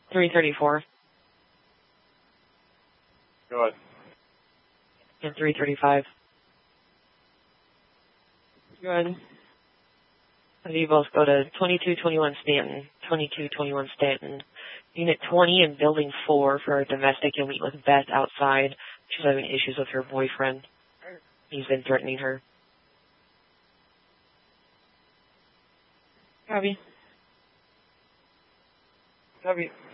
334. Go ahead. And 335. Go ahead. You both go to 2221 Stanton. 2221 Stanton. Unit 20 in Building 4 for a domestic. You'll meet with Beth outside. She's having issues with her boyfriend. He's been threatening her. Copy. Copy.